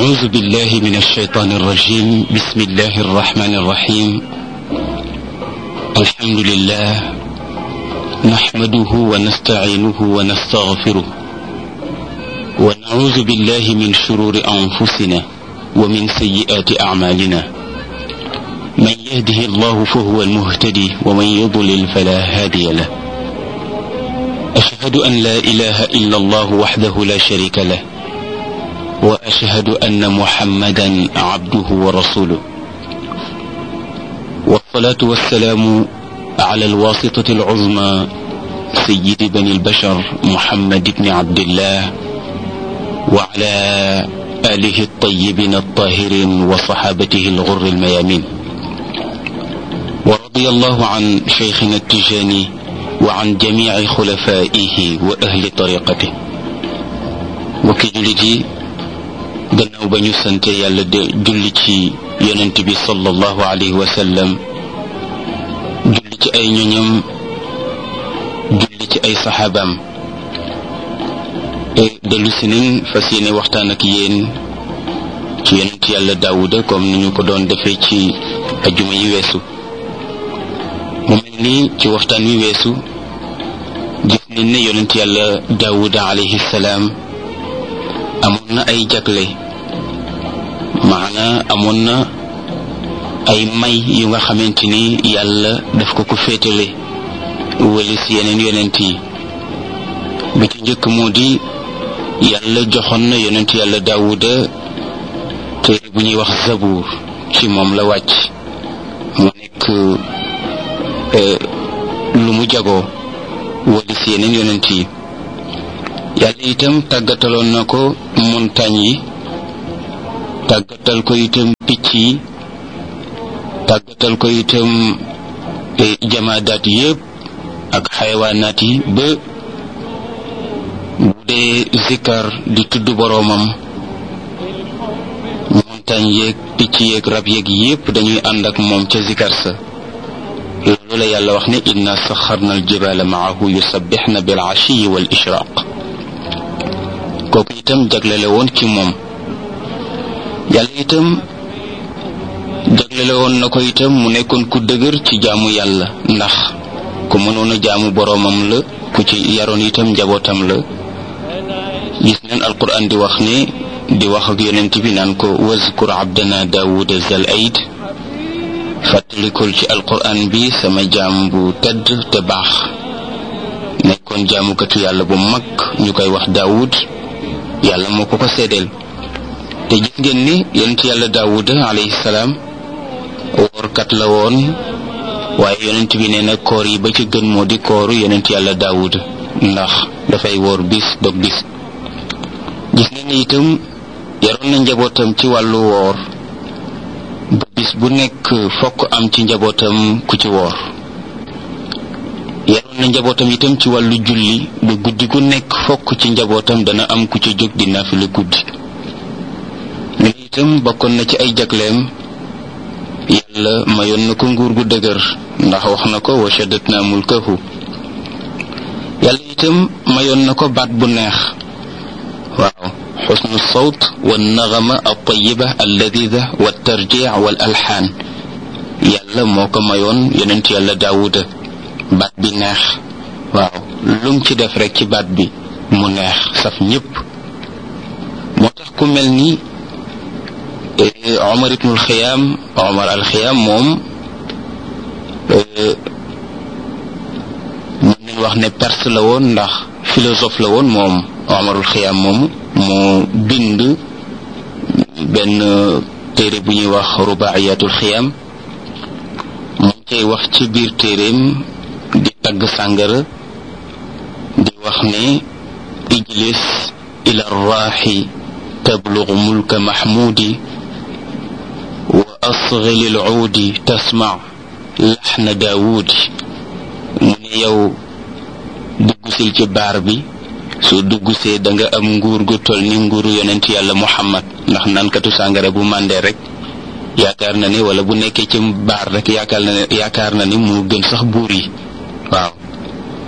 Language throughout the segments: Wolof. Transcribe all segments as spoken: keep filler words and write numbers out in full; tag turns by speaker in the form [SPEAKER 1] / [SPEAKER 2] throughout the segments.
[SPEAKER 1] أعوذ بالله من الشيطان الرجيم. بسم الله الرحمن الرحيم. الحمد لله نحمده ونستعينه ونستغفره ونعوذ بالله من شرور أنفسنا ومن سيئات أعمالنا. من يهده الله فهو المهتدي ومن يضلل فلا هادي له. أشهد أن لا إله إلا الله وحده لا شريك له، وأشهد أن محمدا عبده ورسوله، والصلاة والسلام على الواسطة العظمى سيد بني البشر محمد بن عبد الله وعلى آله الطيبين الطاهرين وصحابته الغر الميامين. ورضي الله عن شيخنا التجاني وعن جميع خلفائه وأهل طريقته. وكجلجي gannaaw ba ñu sante yàlla de julli ci yonent bi sallallahu alayhi wa sallam, julli ci ay ñoñam, julli ci ay saxaabaam, dellu si nañ fas yéene waxtaan ak yéen ci yonent yàlla daawuda comme ni ñu ko doon defee ci ajuma yi weesu. mu mel ni ci waxtaan wi weesu gis nañ ne yonent yàlla daawuda alayhi salaam amoon na ay jagle, maana amoon na ay may yu nga xamante ni yàlla daf ko ko féetale wala si yeneen yonent yi. bi ci njëkk moo di yàlla joxoon na yonent yàlla daawuda téere bu ñuy wax zabuur, ci moom la wàcc mu nekk lu mu jagoo wala si yeneen yonent yi. yàlla itam tàggataloon na ko montagne yi, tàggatal ko itam picc yi, tàggatal ko itam jamaadaat yépp ak xayawaanaat yi, ba bu dee zikkar di tudd boroomam, montagne yeeg picc yeeg rab yeeg yépp dañuy ànd ak moom ca zikkar sa. loolu la yàlla wax ne inna saxarna aljibala maahu yusabbixna bil ashiyi wal ishraq. kooku itam jaglele woon ci moom. yàlla itam jaglele woon na ko itam mu nekkoon ku dëgër ci jaamu yàlla, ndax ku mënoon a jaamu boroomam la, ku ci yaroon itam njabootam la. gis neen alquran di wax ne di wax ak yonent bi naan ko wazkur abdana daawuda zal aid, fàttalikul ci alquran bi sama jaam bu tedd te baax, nekkoon jaamukatu yàlla bu mag ñu koy wax daawud. yàlla moo ko ko seedeel. te gis ngeen ni yonent yàlla daawuda alayhi salaam woorkat la woon, waaye yonent bi nee na koor yi ba ci gën moo di kooru yonent yàlla daawuda, ndax dafay woor bis dog bis. gis ngeen ni itam yaroon na njabootam ci wàllu woor, ba bis bu nekk fokk am ci njabootam ku ci woor. yaroon na njabootam itam ci wàllu julli, ba guddi gu nekk fokk ci njabootam dana am ku ci jóg di naafila guddi. mais itam bokkoon na ci ay jagleem, yàlla mayoon na ko nguur gu dëgër, ndax wax na ko wa shaddatna mulkahu. yàlla itam mayoon na ko baat bu neex, waaw, xusnu sawt wa naghama at-tayyiba al-ladida wa tarjic wal alxaan. yàlla moo ko mayoon yonent yàlla daawuda baat bi neex, waaw, lum ci def rek ci baat bi mu neex saf ñépp. moo tax ku mel ni Omar ibnul Xiyaam, Omar al Xiyaam moom mën nañ wax ne perse la woon, ndax philosophe la woon moom. Omarul Xiyaam moom moo bind benn téere bu ñuy wax rubaa'iyatul Xiyaam. mu cay wax ci biir téereem di tagg sàngara, di wax ne ijlis ila raaxi tablugu mulka mahmudi wa asghil al-uudi tasma laxna daawudi. mu ne yow duggusil ci baar bi, soo duggusee da nga am nguur gu toll ni nguuru yonent yàlla muhammad, ndax naankatu sàngara bu màndee rek yaakaar na ni, wala bu nekkee ci baar rek yaakaar na ne yaakaar na ni mu gën sax buur yi. waaw,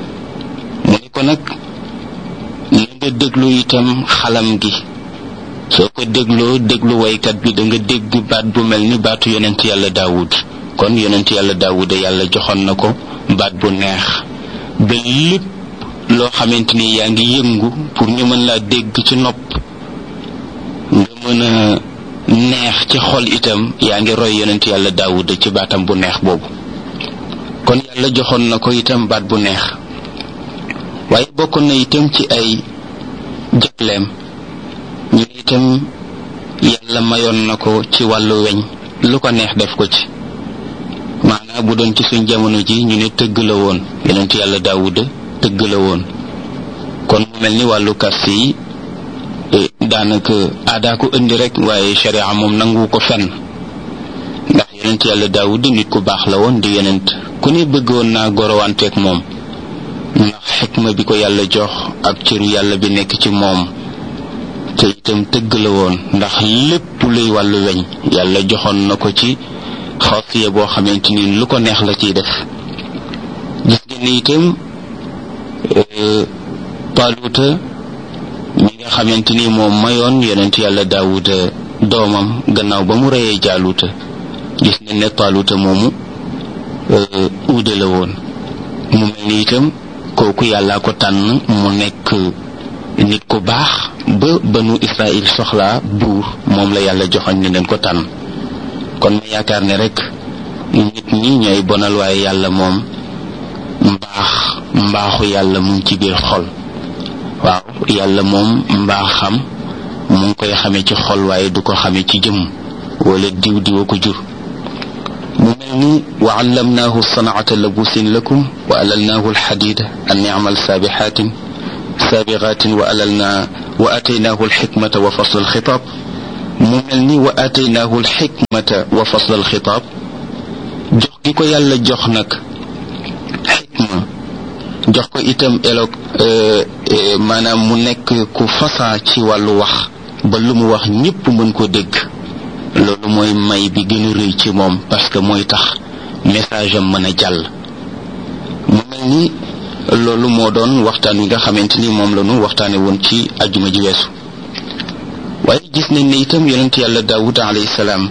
[SPEAKER 1] mu ne ko nag na nga déglu itam xalam gi, soo ko dégloo déglu waykat bi da nga dégg baat bu mel ni baatu yonent yàlla daawud kon yonent yàlla daawud yàlla joxoon na ko baat bu neex ba lépp loo xamante ni yaa ngi yëngu pour ñu mën laa dégg ci nopp nga mën a neex ci xol itam yaa ngi roy yonent yàlla daawud ci baatam bu neex boobu kon yàlla joxoon na ko itam baat bu neex waaye bokkoon na itam ci ay jagleem ñu itam yàlla mayoon na ko ci wàllu weñ lu ko neex def ko ci maanaam bu doon ci suñ jamono ji ñu ne tëgg la woon yonent yàlla daawud tëgg la woon kon mu mel ni wàllu kàss yi daanaka aadaa ko indi rek waaye sharia moom nangu ko fenn ndax yonent yàlla daawud nit ku baax la woon di yonent ku ne bëggoon naa gorowanteeg moom ndax xikma bi ko yàlla jox ak cëru yàlla bi nekk ci moom te itam tëgg la woon ndax lépp luy wàllu weñ yàlla joxoon na ko ci xaasiya boo xamante ni lu ko neex la ciy def gis ngeen ni itam Taaluta mi nga xamante ni moom mayoon yonent yàlla daawuda doomam gannaaw ba mu reyee jaaluta gis nañ ne Taaluta moomu uude la woon mu mel ni itam kooku yàllaa ko tànn mu nekk nit ku baax ba banu Israël soxlaa buur moom la yàlla joxoon ne leen ko tànn kon ma yaakaar ne rek nit ñi ñooy bonal waaye yàlla moom mbaax mbaaxu yàlla mu ngi ci biir xol waaw yàlla moom mbaaxam mu ngi koy xamee ci xol waaye du ko xamee ci jëm wala diw diwa ko jur mu mel ni wa allamnaahu sanaata labusin lakum wa alalnaahu alxadida an yamal saabixaatin saabiqaatin wa alalna wa ataynaahu alxikmata wa fasl alxitaab mu mel ni wa ataynaahu alxikmata wa fasl alxitaab jox gi ko yàlla jox nag xikma jox ko itam elog maanaam mu nekk ku fasaa ci wàllu wax ba lu mu wax ñépp mën ko dégg loolu mooy may bi gën a rëy ci moom parce que mooy tax message am mën a jàll mu mel ni loolu moo doon waxtaan wi nga xamante ni moom la ñu waxtaane woon ci ajjuma ji weesu waaye gis nañ ne itam yonent yàlla daawud alayhi salaam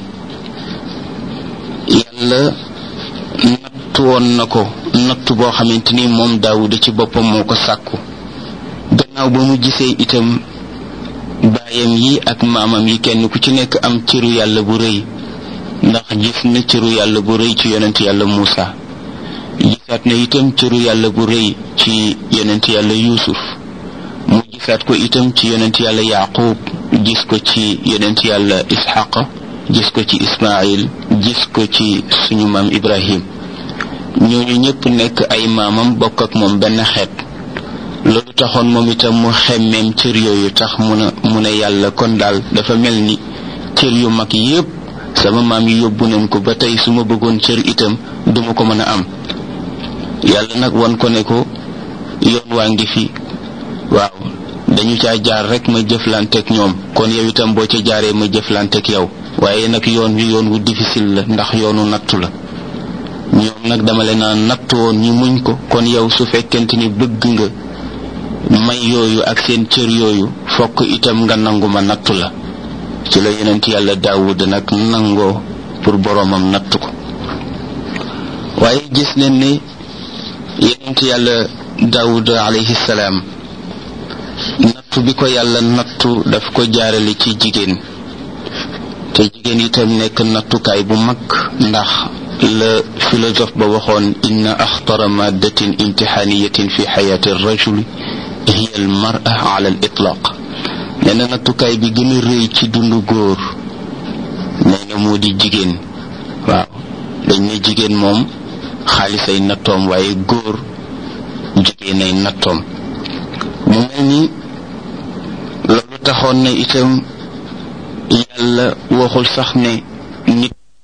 [SPEAKER 1] yàlla nattu woon na ko nattu boo xamante ni moom daawud ci boppam moo ko sàkku gannaaw ba mu gisee itam baayam yi ak maamam yi kenn ku ci nekk am cëru yàlla bu rëy ndax gis na cëru yàlla bu rëy ci yonent yàlla Muusa gisaat na itam cëru yàlla bu rëy ci yonent yàlla Yuusuf mu gisaat ko itam ci yonent yàlla Yaaqub gis ko ci yonent yàlla Isxaqa gis ko ci Ismaayil gis ko ci suñu maam Ibrahim ñooñu ñëpp nekk ay maamam bokk ak moom benn xeet loolu taxoon moom itam mu xemmeem cër yooyu tax mu ne mu ne yàlla kon daal dafa mel ni cër yu mag yépp sama maam yi yóbbu nañ ko ba tey su ma bëggoon cër itam duma ko mën a am yàlla nag wan ko ne ko yoon waa ngi fi waaw dañu caa jaar rek ma jëflanteeg ñoom kon yow itam boo ca jaaree ma jëflanteeg yow waaye nag yoon wi yoon wu difficile la ndax yoonu nattu la ñoom nag dama leen a nattu woon ñu muñ ko kon yow su fekkente ni bëgg nga may yooyu ak seen cër yooyu fokk itam nga nangu ma nattu la ci la yonent yàlla daawud nag nangoo pour boromam nattu ko waaye gis nañ ne yonent yàlla daawud alayhi salaam nattu bi ko yàlla nattu daf ko jaarale ci jigéen te jigéen itam nekk nattukaay bu mag ndax la philosophe ba waxoon inna axtara maddatin imtixaaniyatin fi xayaati rajuli hiya al mar'a ala al itlaq nee na nattukaay bi gën a rëy ci dundu góor nee na moo di jigéen waaw dañ ne jigéen moom xaalis ay nattoom waaye góor jigéen ay nattoom mu mel ni loolu taxoon na itam yàlla waxul sax ne nit